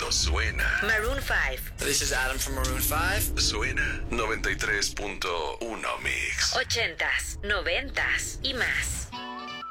cuando suena. Maroon 5. This is Adam from Maroon 5. Suena 93.1 Mix. 80s, 90s y más.